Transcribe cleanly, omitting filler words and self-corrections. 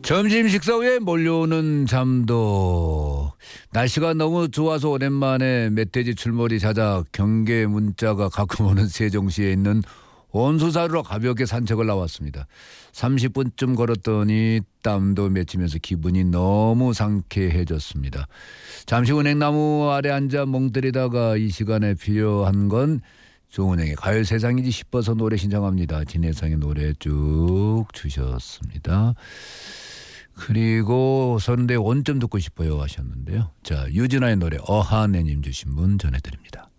점심 식사 후에 몰려오는 잠도. 날씨가 너무 좋아서 오랜만에 멧돼지 출몰이 잦아 경계 문자가 가끔 오는 세종시에 있는 온수사루로 가볍게 산책을 나왔습니다. 30분쯤 걸었더니 땀도 맺히면서 기분이 너무 상쾌해졌습니다. 잠시 은행나무 아래 앉아 멍 때리다가 이 시간에 필요한 건 조은행의 가요세상이지 싶어서 노래 신청합니다. 진혜성의 노래 쭉 주셨습니다. 그리고 선대 원점 듣고 싶어요 하셨는데요. 자, 유진아의 노래 어하네님 주신 분 전해드립니다.